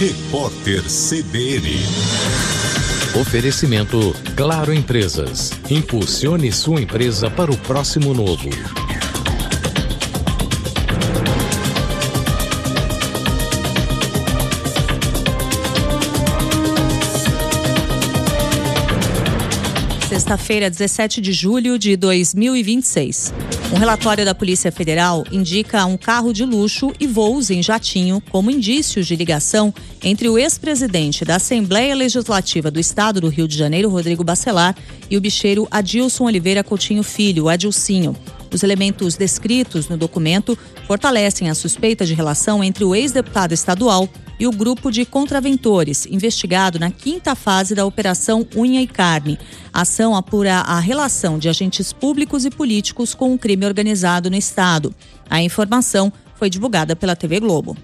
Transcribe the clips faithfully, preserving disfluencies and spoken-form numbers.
Repórter C B N. Oferecimento Claro Empresas. Impulsione sua empresa para o próximo novo. Sexta-feira, dezessete de julho de dois mil e vinte e seis. Um relatório da Polícia Federal indica um carro de luxo e voos em jatinho como indícios de ligação entre o ex-presidente da Assembleia Legislativa do Estado do Rio de Janeiro, Rodrigo Bacelar, e o bicheiro Adilson Oliveira Coutinho Filho, o Adilcinho. Os elementos descritos no documento fortalecem a suspeita de relação entre o ex-deputado estadual e o grupo de contraventores, investigado na quinta fase da Operação Unha e Carne. A ação apura a relação de agentes públicos e políticos com o crime organizado no estado. A informação foi divulgada pela T V Globo.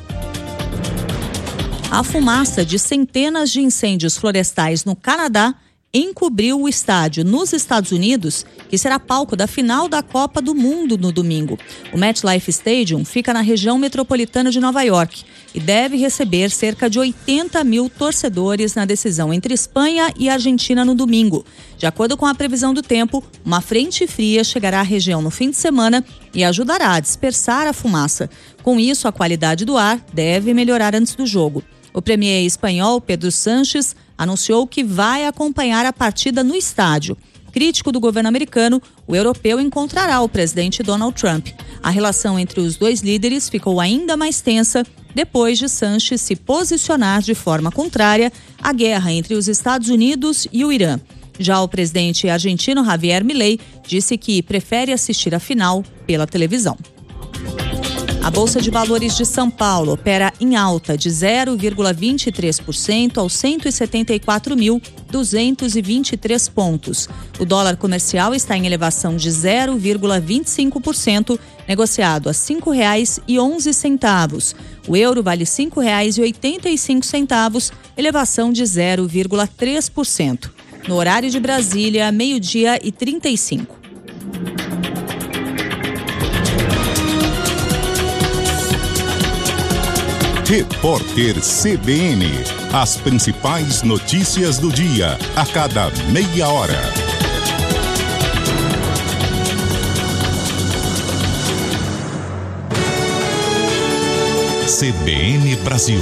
A fumaça de centenas de incêndios florestais no Canadá encobriu o estádio nos Estados Unidos, que será palco da final da Copa do Mundo no domingo. O MetLife Stadium fica na região metropolitana de Nova York e deve receber cerca de oitenta mil torcedores na decisão entre Espanha e Argentina no domingo. De acordo com a previsão do tempo, uma frente fria chegará à região no fim de semana e ajudará a dispersar a fumaça. Com isso, a qualidade do ar deve melhorar antes do jogo. O premier espanhol Pedro Sánchez anunciou que vai acompanhar a partida no estádio. Crítico do governo americano, o europeu encontrará o presidente Donald Trump. A relação entre os dois líderes ficou ainda mais tensa depois de Sánchez se posicionar de forma contrária à guerra entre os Estados Unidos e o Irã. Já o presidente argentino Javier Milei disse que prefere assistir a final pela televisão. A Bolsa de Valores de São Paulo opera em alta de zero vírgula vinte e três por cento aos cento e setenta e quatro mil, duzentos e vinte e três pontos. O dólar comercial está em elevação de zero vírgula vinte e cinco por cento, negociado a cinco reais e onze centavos. O euro vale cinco reais e oitenta e cinco centavos, elevação de zero vírgula três por cento. No horário de Brasília, meio-dia e trinta e cinco. Repórter C B N. As principais notícias do dia, a cada meia hora. C B N Brasil.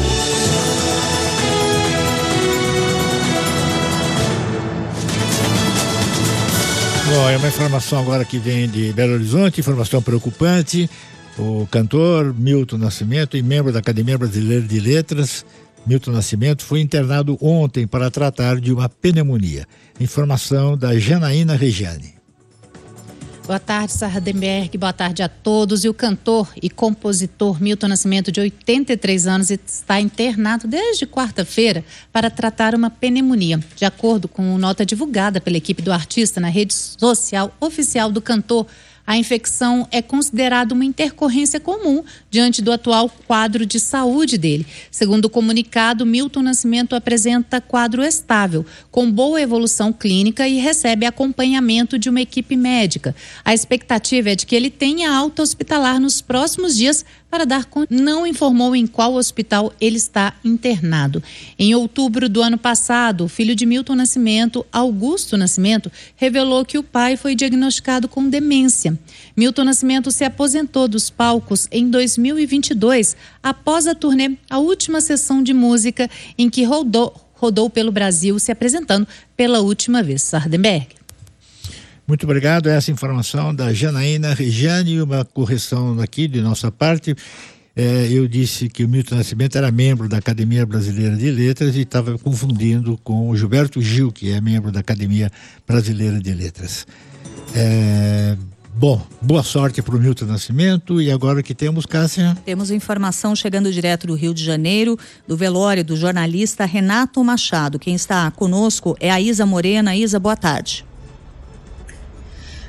Bom, é uma informação agora que vem de Belo Horizonte, informação preocupante. O cantor Milton Nascimento e membro da Academia Brasileira de Letras, Milton Nascimento, foi internado ontem para tratar de uma pneumonia. Informação da Janaína Regiane. Boa tarde, Sardenberg. Boa tarde a todos. E o cantor e compositor Milton Nascimento, de oitenta e três anos, está internado desde quarta-feira para tratar uma pneumonia. De acordo com nota divulgada pela equipe do artista na rede social oficial do cantor, a infecção é considerada uma intercorrência comum diante do atual quadro de saúde dele. Segundo o comunicado, Milton Nascimento apresenta quadro estável, com boa evolução clínica e recebe acompanhamento de uma equipe médica. A expectativa é de que ele tenha alta hospitalar nos próximos dias para dar conta. Não informou em qual hospital ele está internado. Em outubro do ano passado, o filho de Milton Nascimento, Augusto Nascimento, revelou que o pai foi diagnosticado com demência. Milton Nascimento se aposentou dos palcos em dois mil e vinte e dois, após a turnê, a última sessão de música em que rodou, rodou pelo Brasil, se apresentando pela última vez. Sardenberg. Muito obrigado. Essa informação da Janaína Regiane, uma correção aqui de nossa parte. É, eu disse que o Milton Nascimento era membro da Academia Brasileira de Letras e estava confundindo com o Gilberto Gil, que é membro da Academia Brasileira de Letras. É, bom, boa sorte para o Milton Nascimento. E agora que temos, Cássia? Temos informação chegando direto do Rio de Janeiro, do velório do jornalista Renato Machado. Quem está conosco é a Isa Morena. Isa, boa tarde.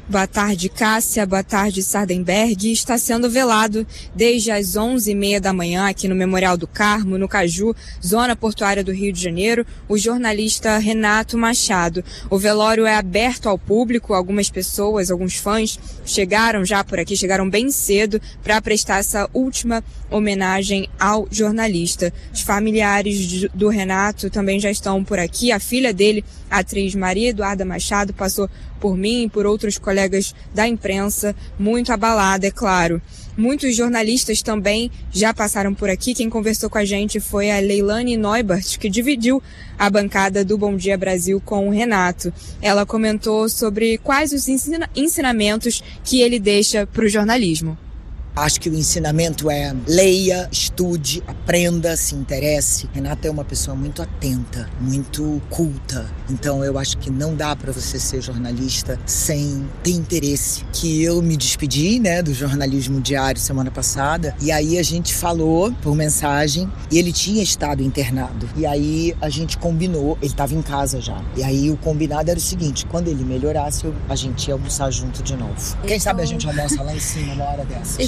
Boa tarde, Cássia. Boa tarde, Sardenberg. Está sendo velado desde as onze e meia da manhã aqui no Memorial do Carmo, no Caju, zona portuária do Rio de Janeiro, o jornalista Renato Machado. O velório é aberto ao público. Algumas pessoas, alguns fãs chegaram já por aqui, chegaram bem cedo para prestar essa última homenagem ao jornalista. Os familiares do Renato também já estão por aqui. A filha dele, a atriz Maria Eduarda Machado, passou por mim e por outros colegas da imprensa, muito abalada, é claro. Muitos jornalistas também já passaram por aqui. Quem conversou com a gente foi a Leilane Neubert, que dividiu a bancada do Bom Dia Brasil com o Renato. Ela comentou sobre quais os ensina- ensinamentos que ele deixa para o jornalismo. Acho que o ensinamento é leia, estude, aprenda, se interesse. Renata é uma pessoa muito atenta, muito culta. Então eu acho que não dá para você ser jornalista sem ter interesse. Que eu me despedi, né, do jornalismo diário semana passada. E aí a gente falou por mensagem e ele tinha estado internado. E aí a gente combinou, ele estava em casa já. E aí o combinado era o seguinte, quando ele melhorasse, eu, a gente ia almoçar junto de novo. Quem sabe a gente almoça lá em cima uma hora dessas.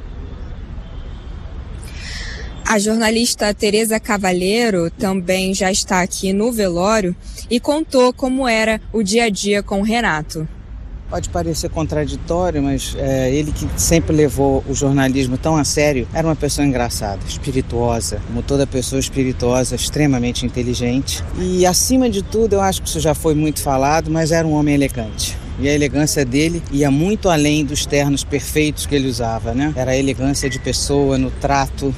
A jornalista Tereza Cavalheiro também já está aqui no velório e contou como era o dia a dia com o Renato. Pode parecer contraditório, mas é, ele que sempre levou o jornalismo tão a sério, era uma pessoa engraçada, espirituosa, como toda pessoa espirituosa, extremamente inteligente. E acima de tudo, eu acho que isso já foi muito falado, mas era um homem elegante. E a elegância dele ia muito além dos ternos perfeitos que ele usava, né? Era a elegância de pessoa, no trato,